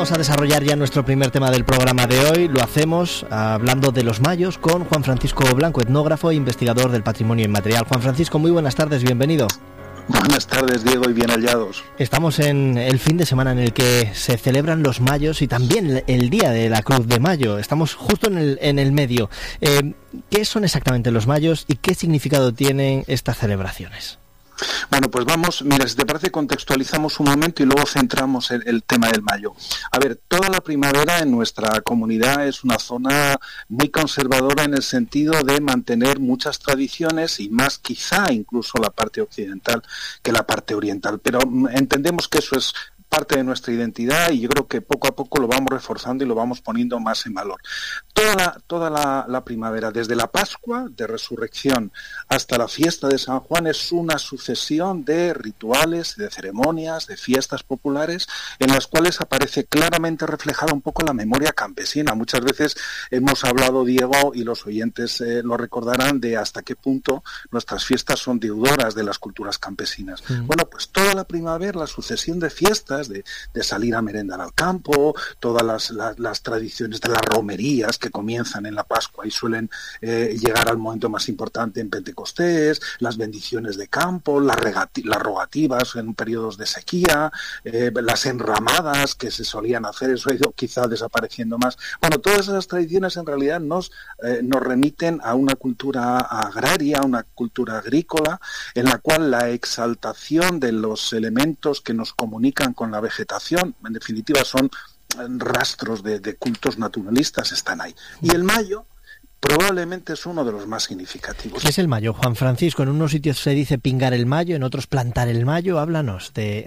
Vamos a desarrollar ya nuestro primer tema del programa de hoy. Lo hacemos hablando de los mayos con Juan Francisco Blanco, etnógrafo e investigador del patrimonio inmaterial. Juan Francisco, muy buenas tardes, bienvenido. Buenas tardes, Diego, y bien hallados. Estamos en el fin de semana en el que se celebran los mayos y también el Día de la Cruz de Mayo. Estamos justo en el medio. ¿Qué son exactamente los mayos y qué significado tienen estas celebraciones? Bueno, pues vamos, mira, si te parece, contextualizamos un momento y luego centramos el tema del mayo. A ver, toda la primavera en nuestra comunidad es una zona muy conservadora en el sentido de mantener muchas tradiciones y más quizá incluso la parte occidental que la parte oriental, pero entendemos que eso es parte de nuestra identidad y yo creo que poco a poco lo vamos reforzando y lo vamos poniendo más en valor. Toda la primavera, desde la Pascua de Resurrección hasta la fiesta de San Juan, es una sucesión de rituales, de ceremonias, de fiestas populares en las cuales aparece claramente reflejada un poco la memoria campesina. Muchas veces hemos hablado, Diego, y los oyentes lo recordarán, de hasta qué punto nuestras fiestas son deudoras de las culturas campesinas. Bueno, pues toda la primavera, la sucesión de fiestas, de salir a merendar al campo, todas las tradiciones de las romerías que comienzan en la Pascua y suelen llegar al momento más importante en Pentecostés, las bendiciones de campo, las rogativas en periodos de sequía, las enramadas que se solían hacer, eso ha ido quizá desapareciendo más. Bueno, todas esas tradiciones en realidad nos remiten a una cultura agraria, a una cultura agrícola, en la cual la exaltación de los elementos que nos comunican con la vegetación, en definitiva son rastros de cultos naturalistas, están ahí. Y el mayo probablemente es uno de los más significativos. ¿Qué es el mayo, Juan Francisco? En unos sitios se dice pingar el mayo, en otros plantar el mayo. Háblanos de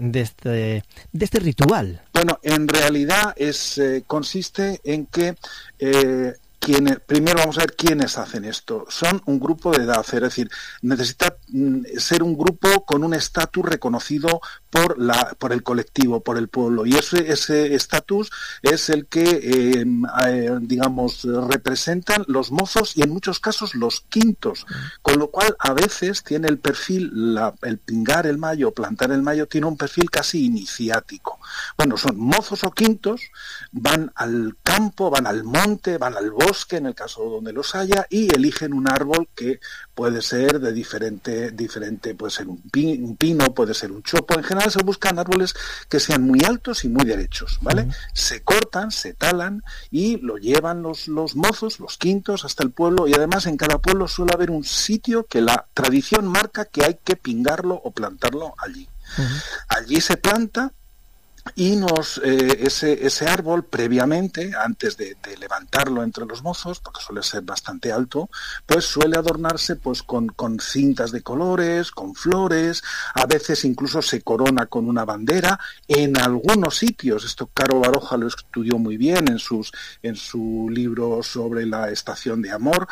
este ritual. Bueno, en realidad consiste en que primero vamos a ver quiénes hacen esto. Son un grupo de edad, es decir, necesita ser un grupo con un estatus reconocido por el colectivo, por el pueblo, y ese estatus es el que digamos representan los mozos y en muchos casos los quintos, con lo cual a veces tiene el perfil, el pingar el mayo, plantar el mayo, tiene un perfil casi iniciático. Bueno, son mozos o quintos, van al campo, van al monte, van al bosque, en el caso donde los haya, y eligen un árbol que puede ser de diferente, puede ser un pino, puede ser un chopo. En general se buscan árboles que sean muy altos y muy derechos, ¿vale? Se cortan, se talan y lo llevan los mozos, los quintos, hasta el pueblo, y además en cada pueblo suele haber un sitio que la tradición marca que hay que pingarlo o plantarlo allí. Allí se planta. Y ese árbol previamente, antes de levantarlo entre los mozos, porque suele ser bastante alto, pues suele adornarse pues con cintas de colores, con flores, a veces incluso se corona con una bandera. En algunos sitios, esto Caro Baroja lo estudió muy bien en su libro sobre la estación de amor,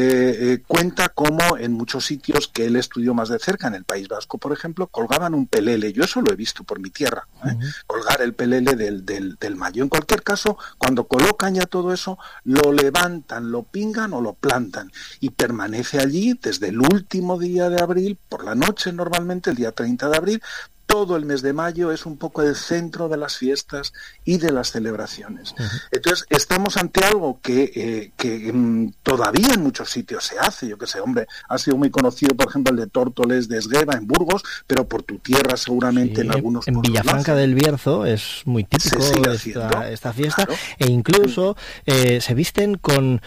cuenta cómo en muchos sitios que él estudió más de cerca, en el País Vasco, por ejemplo, colgaban un pelele. Yo eso lo he visto por mi tierra, colgar el pelele del mayo. En cualquier caso, cuando colocan ya todo eso, lo levantan, lo pingan o lo plantan y permanece allí desde el último día de abril, por la noche normalmente, el día 30 de abril, todo el mes de mayo es un poco el centro de las fiestas y de las celebraciones. Entonces, estamos ante algo que todavía en muchos sitios se hace. Yo que sé, hombre, ha sido muy conocido, por ejemplo, el de Tórtoles de Esgueva, en Burgos, pero por tu tierra seguramente en algunos en Villafranca del Bierzo es muy típico esta fiesta, claro. E incluso se visten con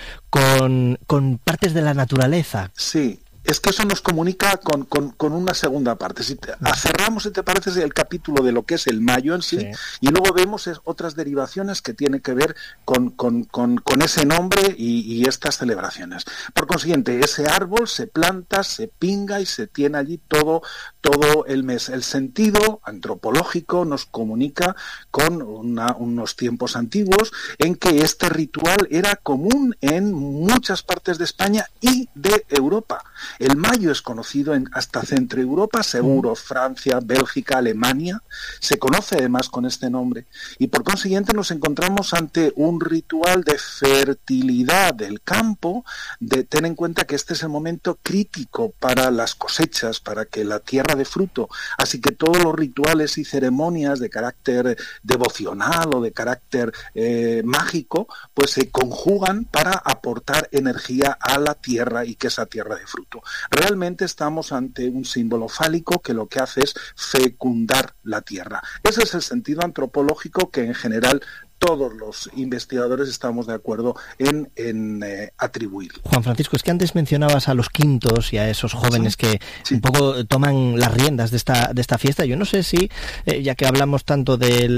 partes de la naturaleza. Sí. Es que eso nos comunica con una segunda parte. Si cerramos, si te parece, el capítulo de lo que es el mayo en sí, y luego vemos otras derivaciones que tienen que ver con ese nombre y estas celebraciones. Por consiguiente, ese árbol se planta, se pinga y se tiene allí todo el mes. El sentido antropológico nos comunica con unos tiempos antiguos en que este ritual era común en muchas partes de España y de Europa. El mayo es conocido hasta Centro Europa, seguro, Francia, Bélgica, Alemania, se conoce además con este nombre, y por consiguiente nos encontramos ante un ritual de fertilidad del campo, de ten en cuenta que este es el momento crítico para las cosechas, para que la tierra dé fruto, así que todos los rituales y ceremonias de carácter devocional o de carácter mágico, pues se conjugan para aportar energía a la tierra y que esa tierra dé fruto. Realmente estamos ante un símbolo fálico que lo que hace es fecundar la tierra. Ese es el sentido antropológico que en general todos los investigadores estamos de acuerdo en atribuir. Juan Francisco, es que antes mencionabas a los quintos y a esos jóvenes que un poco toman las riendas de esta fiesta. Yo no sé si, ya que hablamos tanto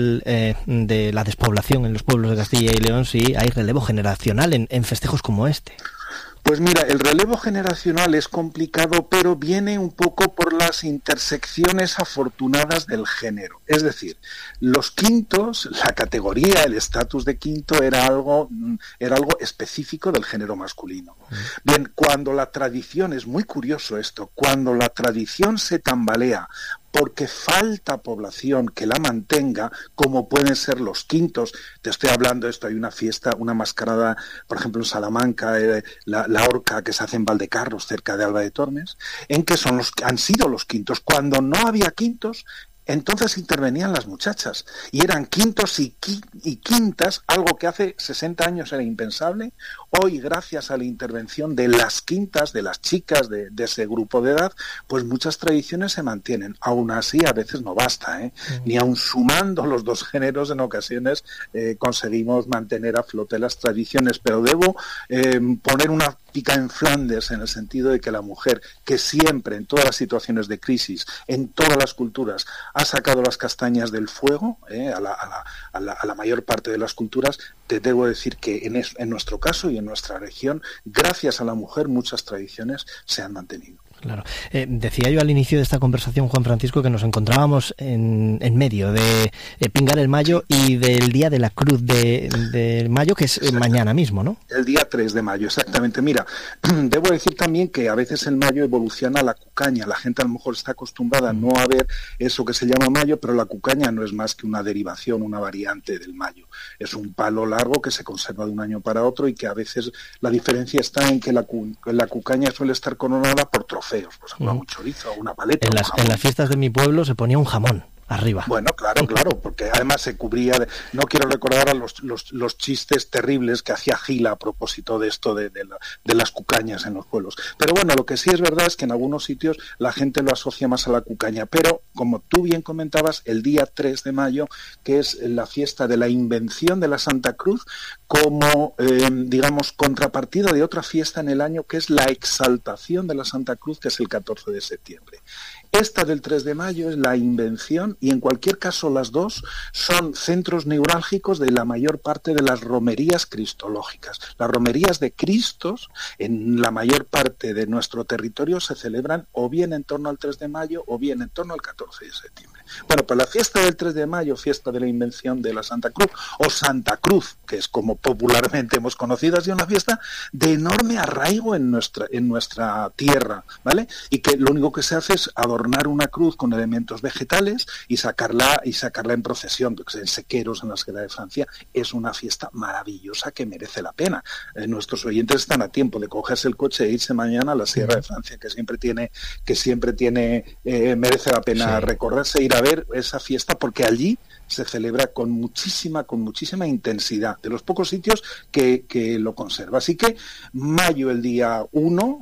de la despoblación en los pueblos de Castilla y León, si hay relevo generacional en festejos como este. Pues mira, el relevo generacional es complicado, pero viene un poco por las intersecciones afortunadas del género. Es decir, los quintos, la categoría, el estatus de quinto era algo específico del género masculino. Bien, cuando la tradición, es muy curioso esto, cuando la tradición se tambalea porque falta población que la mantenga, como pueden ser los quintos. Te estoy hablando de esto, hay una fiesta, una mascarada, por ejemplo en Salamanca, la horca que se hace en Valdecarros, cerca de Alba de Tormes, en que han sido los quintos. Cuando no había quintos, entonces intervenían las muchachas, y eran quintos y quintas, algo que hace 60 años era impensable. Hoy, gracias a la intervención de las quintas, de las chicas de ese grupo de edad, pues muchas tradiciones se mantienen. Aún así, a veces no basta, ni aun sumando los dos géneros, en ocasiones conseguimos mantener a flote las tradiciones, pero debo poner una pica en Flandes, en el sentido de que la mujer, que siempre, en todas las situaciones de crisis, en todas las culturas, ha sacado las castañas del fuego, a la mayor parte de las culturas, te debo decir que en nuestro caso y en nuestra región, gracias a la mujer, muchas tradiciones se han mantenido. Claro. Decía yo al inicio de esta conversación, Juan Francisco, que nos encontrábamos en medio de Pingar el Mayo y del Día de la Cruz de Mayo, que es mañana mismo, ¿no? El día 3 de mayo, exactamente. Mira, debo decir también que a veces el mayo evoluciona a la cucaña. La gente a lo mejor está acostumbrada a no a ver eso que se llama mayo, pero la cucaña no es más que una derivación, una variante del mayo. Es un palo largo que se conserva de un año para otro y que a veces la diferencia está en que la cucaña suele estar coronada por trofeos, por ejemplo, un chorizo, una paleta. En las fiestas de mi pueblo se ponía un jamón arriba. Bueno, claro, porque además se cubría no quiero recordar a los chistes terribles que hacía Gila a propósito de esto de las cucañas en los pueblos. Pero bueno, lo que sí es verdad es que en algunos sitios la gente lo asocia más a la cucaña, pero como tú bien comentabas, el día 3 de mayo, que es la fiesta de la invención de la Santa Cruz, como, digamos, contrapartida de otra fiesta en el año, que es la exaltación de la Santa Cruz, que es el 14 de septiembre. Esta del 3 de mayo es la invención, y en cualquier caso las dos son centros neurálgicos de la mayor parte de las romerías cristológicas. Las romerías de Cristos en la mayor parte de nuestro territorio se celebran o bien en torno al 3 de mayo o bien en torno al 14 de septiembre. Bueno, pues la fiesta del 3 de mayo, fiesta de la invención de la Santa Cruz, o Santa Cruz, que es como popularmente hemos conocido, es una fiesta de enorme arraigo en nuestra tierra, ¿vale? Y que lo único que se hace es adornar una cruz con elementos vegetales y sacarla en procesión, en sequeros en la Sierra de Francia. Es una fiesta maravillosa que merece la pena. Nuestros oyentes están a tiempo de cogerse el coche e irse mañana a la Sierra de Francia, que siempre merece la pena recorrerse, ir a ver esa fiesta, porque allí se celebra con muchísima intensidad, de los pocos sitios que lo conserva. Así que mayo, el día 1,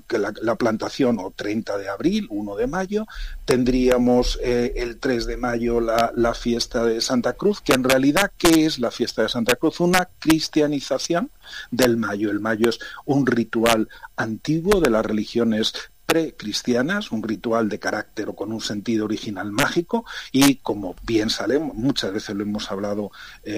la plantación, o 30 de abril, 1 de mayo, tendríamos el 3 de mayo la fiesta de Santa Cruz, que en realidad, ¿qué es la fiesta de Santa Cruz? Una cristianización del mayo. El mayo es un ritual antiguo de las religiones precristianas, un ritual de carácter o con un sentido original mágico, y como bien sabemos, muchas veces lo hemos hablado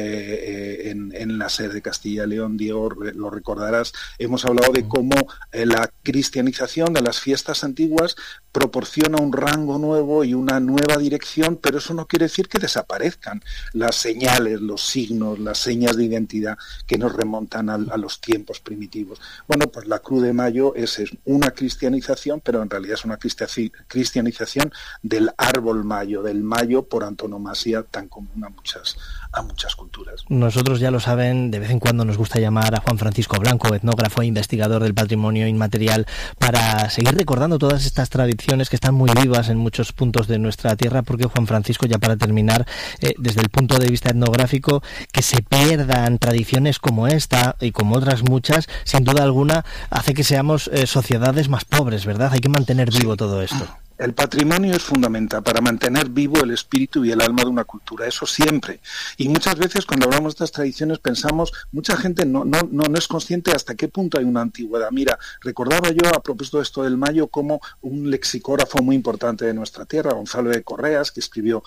en la SER de Castilla y León, Diego, lo recordarás, hemos hablado de cómo la cristianización de las fiestas antiguas proporciona un rango nuevo y una nueva dirección, pero eso no quiere decir que desaparezcan las señales, los signos, las señas de identidad que nos remontan a los tiempos primitivos. Bueno, pues la Cruz de Mayo es una cristianización, pero en realidad es una cristianización del árbol mayo, del mayo por antonomasia tan común a muchas culturas. Nosotros, ya lo saben, de vez en cuando nos gusta llamar a Juan Francisco Blanco, etnógrafo e investigador del patrimonio inmaterial, para seguir recordando todas estas tradiciones que están muy vivas en muchos puntos de nuestra tierra, porque Juan Francisco, ya para terminar, desde el punto de vista etnográfico, que se pierdan tradiciones como esta y como otras muchas, sin duda alguna, hace que seamos sociedades más pobres, ¿verdad? Hay que mantener vivo todo esto. El patrimonio es fundamental para mantener vivo el espíritu y el alma de una cultura, eso siempre. Y muchas veces cuando hablamos de estas tradiciones pensamos, mucha gente no es consciente hasta qué punto hay una antigüedad. Mira, recordaba yo a propósito de esto del mayo como un lexicógrafo muy importante de nuestra tierra, Gonzalo de Correas, que escribió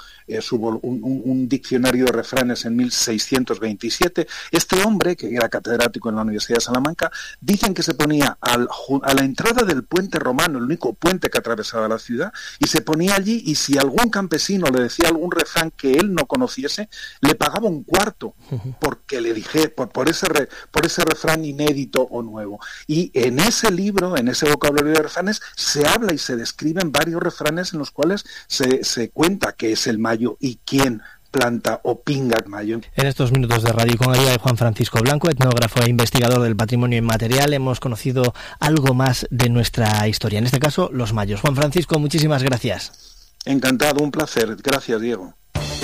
un diccionario de refranes en 1627. Este hombre, que era catedrático en la Universidad de Salamanca, dicen que se ponía a la entrada del puente romano, el único puente que atravesaba la ciudad, y se ponía allí, y si algún campesino le decía algún refrán que él no conociese, le pagaba un cuarto porque le dije por ese refrán inédito o nuevo. Y en ese libro, en ese vocabulario de refranes, se habla y se describen varios refranes en los cuales se cuenta qué es el mayo y quién planta o pinga el mayo. En estos minutos de radio, con ayuda de Juan Francisco Blanco, etnógrafo e investigador del patrimonio inmaterial, hemos conocido algo más de nuestra historia, en este caso, los mayos. Juan Francisco, muchísimas gracias. Encantado, un placer. Gracias, Diego.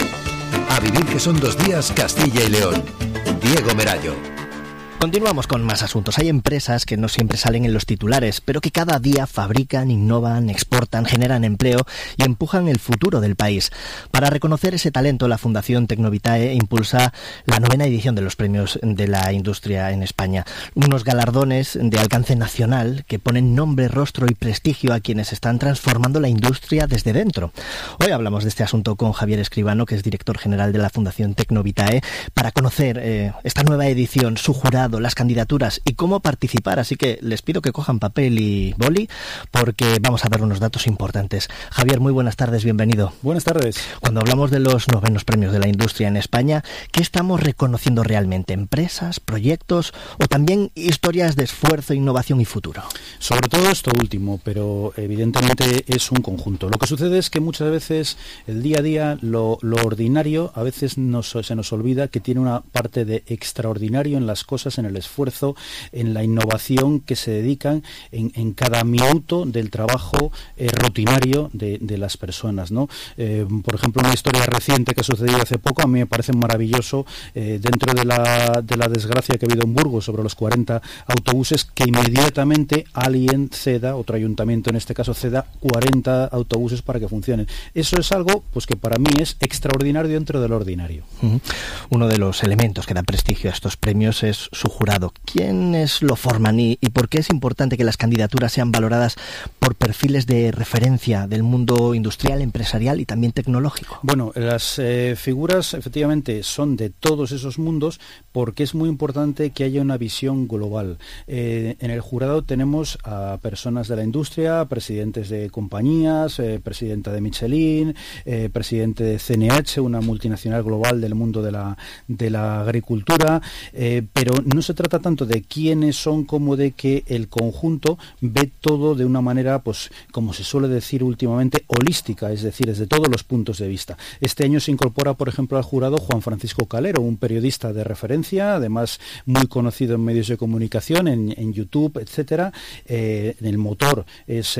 A vivir que son 2 días, Castilla y León. Diego Merayo. Continuamos con más asuntos. Hay empresas que no siempre salen en los titulares, pero que cada día fabrican, innovan, exportan, generan empleo y empujan el futuro del país. Para reconocer ese talento, la Fundación Tecnovitae impulsa la 9ª edición de los premios de la industria en España. Unos galardones de alcance nacional que ponen nombre, rostro y prestigio a quienes están transformando la industria desde dentro. Hoy hablamos de este asunto con Javier Escribano, que es director general de la Fundación Tecnovitae, para conocer esta nueva edición, su jurado, las candidaturas y cómo participar. Así que les pido que cojan papel y boli, porque vamos a dar unos datos importantes. Javier, muy buenas tardes, bienvenido. Buenas tardes. Cuando hablamos de los 9º premios de la industria en España, ¿qué estamos reconociendo realmente? ¿Empresas, proyectos o también historias de esfuerzo, innovación y futuro? Sobre todo esto último, pero evidentemente es un conjunto. Lo que sucede es que muchas veces el día a día, lo ordinario, a veces se nos olvida que tiene una parte de extraordinario en las cosas, en el esfuerzo, en la innovación que se dedican en cada minuto del trabajo rutinario de las personas, ¿no? Por ejemplo, una historia reciente que sucedió hace poco, a mí me parece maravilloso, dentro de la desgracia que ha habido en Burgos sobre los 40 autobuses, que inmediatamente alguien ceda, otro ayuntamiento en este caso ceda 40 autobuses para que funcionen. Eso es algo pues que para mí es extraordinario dentro del ordinario. Uno de los elementos que da prestigio a estos premios es su jurado. ¿Quiénes lo forman y por qué es importante que las candidaturas sean valoradas por perfiles de referencia del mundo industrial, empresarial y también tecnológico? Bueno, las figuras efectivamente son de todos esos mundos, porque es muy importante que haya una visión global. En el jurado tenemos a personas de la industria, presidentes de compañías, presidenta de Michelin, presidente de CNH, una multinacional global del mundo de la agricultura, pero no se trata tanto de quiénes son como de que el conjunto ve todo de una manera, pues como se suele decir últimamente, holística, es decir, desde todos los puntos de vista. Este año se incorpora, por ejemplo, al jurado Juan Francisco Calero, un periodista de referencia, además muy conocido en medios de comunicación, en YouTube, etcétera. En el motor es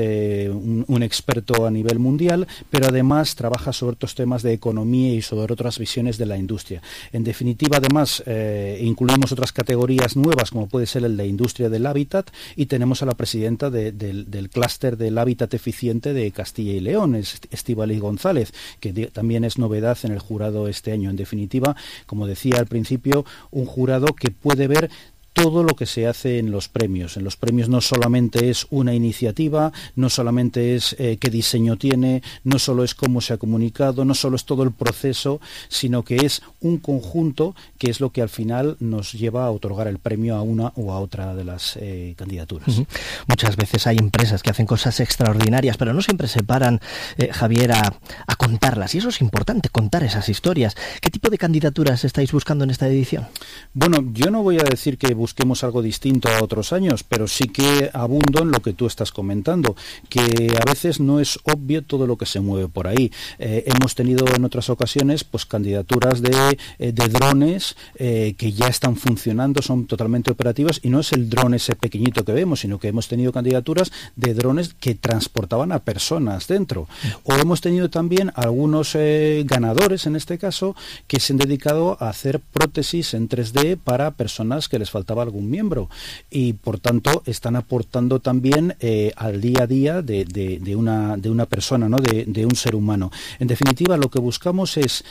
un experto a nivel mundial, pero además trabaja sobre otros temas de economía y sobre otras visiones de la industria. En definitiva, además, incluimos otras categorías nuevas, como puede ser el de industria del hábitat, y tenemos a la presidenta del clúster del hábitat eficiente de Castilla y León, Estíbaliz González, que también es novedad en el jurado este año. En definitiva, como decía al principio, un jurado que puede ver todo lo que se hace en los premios. En los premios no solamente es una iniciativa, no solamente es qué diseño tiene, no solo es cómo se ha comunicado, no solo es todo el proceso, sino que es un conjunto que es lo que al final nos lleva a otorgar el premio a una o a otra de las candidaturas. Muchas veces hay empresas que hacen cosas extraordinarias, pero no siempre se paran, Javier, a contarlas. Y eso es importante, contar esas historias. ¿Qué tipo de candidaturas estáis buscando en esta edición? Bueno, yo no voy a decir que busquemos algo distinto a otros años, pero sí que abundo en lo que tú estás comentando, que a veces no es obvio todo lo que se mueve por ahí. Hemos tenido en otras ocasiones pues candidaturas de drones que ya están funcionando, son totalmente operativas, y no es el dron ese pequeñito que vemos, sino que hemos tenido candidaturas de drones que transportaban a personas dentro. O hemos tenido también algunos ganadores, en este caso, que se han dedicado a hacer prótesis en 3D para personas que les faltaba algún miembro, y por tanto están aportando también al día a día de una persona, ¿no? de un ser humano. En definitiva, lo que buscamos es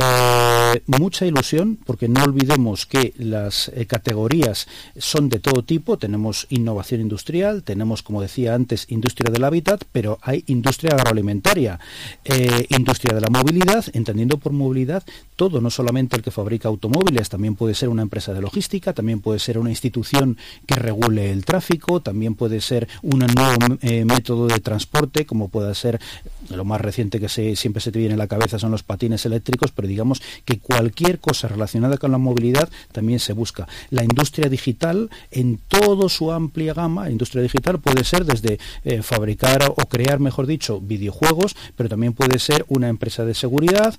mucha ilusión, porque no olvidemos que las categorías son de todo tipo. Tenemos innovación industrial, tenemos, como decía antes, industria del hábitat, pero hay industria agroalimentaria, industria de la movilidad, entendiendo por movilidad todo, no solamente el que fabrica automóviles, también puede ser una empresa de logística, también puede ser una institución que regule el tráfico, también puede ser un nuevo método de transporte, como puede ser lo más reciente que siempre se te viene a la cabeza son los patines eléctricos, pero digamos que cualquier cosa relacionada con la movilidad también se busca. La industria digital, en toda su amplia gama, la industria digital puede ser desde fabricar o crear, mejor dicho, videojuegos, pero también puede ser una empresa de seguridad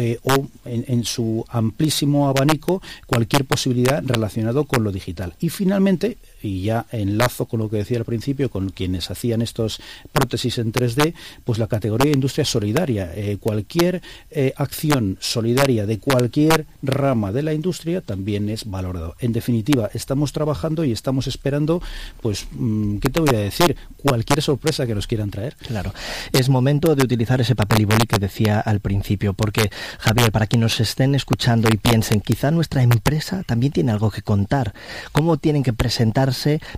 o en su amplísimo abanico cualquier posibilidad relacionada con lo digital. Y finalmente, y ya enlazo con lo que decía al principio, con quienes hacían estos prótesis en 3D, pues la categoría de industria solidaria. Cualquier acción solidaria de cualquier rama de la industria también es valorado. En definitiva, estamos trabajando y estamos esperando, pues, ¿qué te voy a decir? Cualquier sorpresa que nos quieran traer. Claro. Es momento de utilizar ese papel y boli que decía al principio, porque, Javier, para quienes nos estén escuchando y piensen, quizá nuestra empresa también tiene algo que contar. ¿Cómo tienen que presentar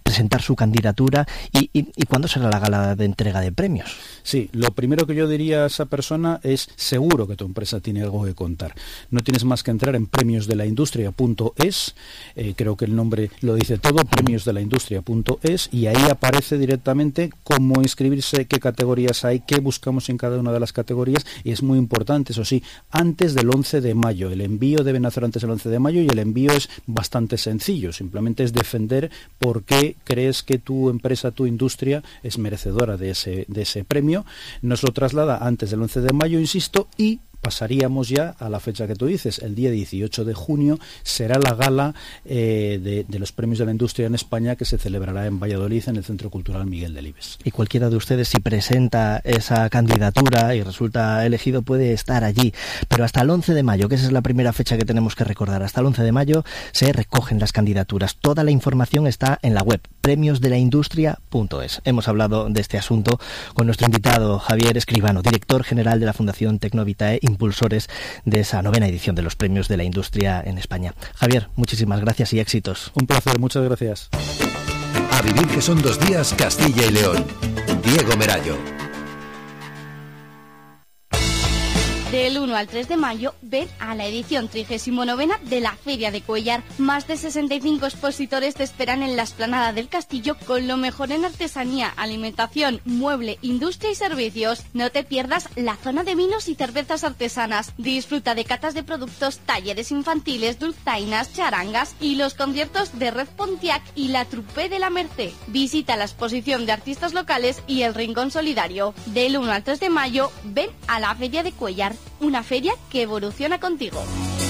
su candidatura y cuándo será la gala de entrega de premios? Sí, lo primero que yo diría a esa persona es: seguro que tu empresa tiene algo que contar. No tienes más que entrar en premiosdelaindustria.es, creo que el nombre lo dice todo, premiosdelaindustria.es, y ahí aparece directamente cómo inscribirse, qué categorías hay, qué buscamos en cada una de las categorías, y es muy importante, eso sí, antes del 11 de mayo. El envío deben hacer antes del 11 de mayo, y el envío es bastante sencillo, simplemente es defender por qué crees que tu empresa, tu industria es merecedora de ese premio. Nos lo traslada antes del 11 de mayo, insisto, y pasaríamos ya a la fecha que tú dices. El día 18 de junio será la gala de los premios de la industria en España, que se celebrará en Valladolid, en el Centro Cultural Miguel Delibes. Y cualquiera de ustedes, si presenta esa candidatura y resulta elegido, puede estar allí. Pero hasta el 11 de mayo, que esa es la primera fecha que tenemos que recordar, hasta el 11 de mayo se recogen las candidaturas. Toda la información está en la web premiosdelaindustria.es. Hemos hablado de este asunto con nuestro invitado Javier Escribano, director general de la Fundación Tecnovitae, impulsores de esa 9ª edición de los Premios de la Industria en España. Javier, muchísimas gracias y éxitos. Un placer, muchas gracias. A vivir que son 2 días, Castilla y León. Diego Merayo. Del 1 al 3 de mayo, ven a la edición 39ª de la Feria de Cuéllar. Más de 65 expositores te esperan en la explanada del castillo con lo mejor en artesanía, alimentación, mueble, industria y servicios. No te pierdas la zona de vinos y cervezas artesanas. Disfruta de catas de productos, talleres infantiles, dulzainas, charangas y los conciertos de Red Pontiac y la Trupe de la Merced. Visita la exposición de artistas locales y el Rincón Solidario. Del 1 al 3 de mayo, ven a la Feria de Cuéllar. Una feria que evoluciona contigo.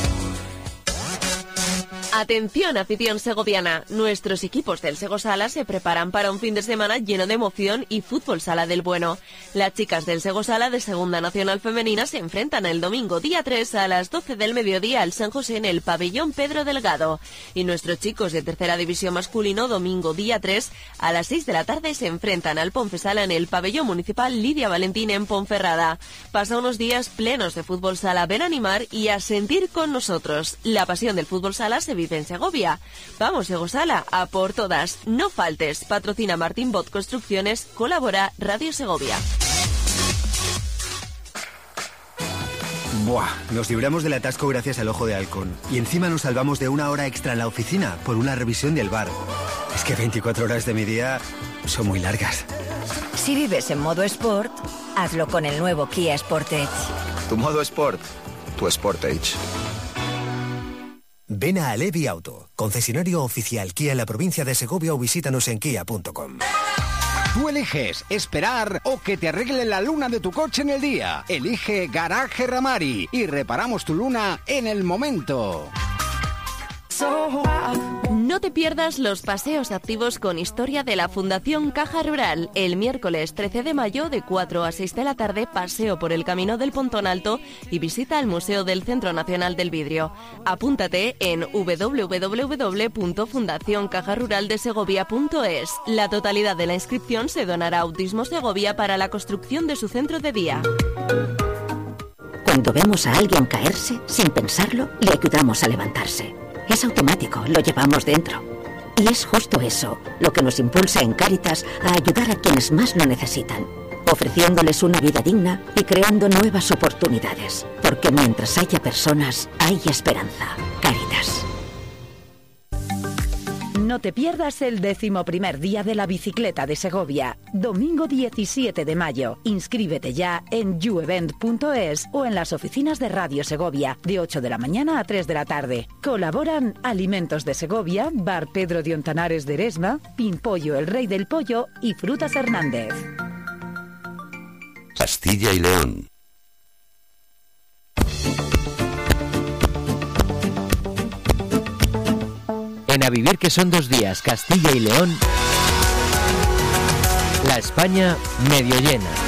Atención, afición segoviana. Nuestros equipos del Sego Sala se preparan para un fin de semana lleno de emoción y fútbol sala del bueno. Las chicas del Sego Sala de Segunda Nacional Femenina se enfrentan el domingo día 3 a las 12 del mediodía al San José en el pabellón Pedro Delgado. Y nuestros chicos de Tercera División Masculino, domingo día 3 a las 6 de la tarde se enfrentan al Ponfesala en el pabellón municipal Lidia Valentín en Ponferrada. Pasa unos días plenos de fútbol sala. Ven a animar y a sentir con nosotros. La pasión del fútbol sala se vive en Segovia. Vamos, Segosala, a por todas. No faltes. Patrocina Martín Bot Construcciones, colabora Radio Segovia. Buah, nos libramos del atasco gracias al Ojo de Halcón. Y encima nos salvamos de una hora extra en la oficina por una revisión del bar. Es que 24 horas de mi día son muy largas. Si vives en modo Sport, hazlo con el nuevo Kia Sportage. Tu modo Sport, tu Sportage. Ven a Alevi Auto, concesionario oficial Kia en la provincia de Segovia o visítanos en kia.com. Tú eliges esperar o que te arreglen la luna de tu coche en el día. Elige Garaje Ramari y reparamos tu luna en el momento. No te pierdas los paseos activos con historia de la Fundación Caja Rural. El miércoles 13 de mayo de 4 a 6 de la tarde, paseo por el Camino del Pontón Alto y visita al Museo del Centro Nacional del Vidrio. Apúntate en www.fundacioncajaruraldesegovia.es. La totalidad de la inscripción se donará a Autismo Segovia para la construcción de su centro de día. Cuando vemos a alguien caerse, sin pensarlo, le ayudamos a levantarse. Es automático, lo llevamos dentro. Y es justo eso lo que nos impulsa en Cáritas a ayudar a quienes más lo necesitan, ofreciéndoles una vida digna y creando nuevas oportunidades. Porque mientras haya personas, hay esperanza. Cáritas. No te pierdas el 11º día de la bicicleta de Segovia, domingo 17 de mayo. Inscríbete ya en youevent.es o en las oficinas de Radio Segovia, de 8 de la mañana a 3 de la tarde. Colaboran Alimentos de Segovia, Bar Pedro de Ontanares de Eresma, Pimpollo el Rey del Pollo y Frutas Hernández. Castilla y León. En A Vivir que son 2 días, Castilla y León, la España medio llena.